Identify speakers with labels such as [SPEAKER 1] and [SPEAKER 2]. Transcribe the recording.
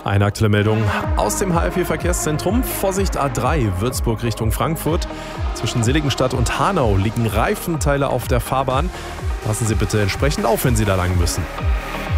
[SPEAKER 1] Eine aktuelle Meldung aus dem HFE-Verkehrszentrum. Vorsicht A3, Würzburg Richtung Frankfurt. Zwischen Seligenstadt und Hanau liegen Reifenteile auf der Fahrbahn. Passen Sie bitte entsprechend auf, wenn Sie da lang müssen.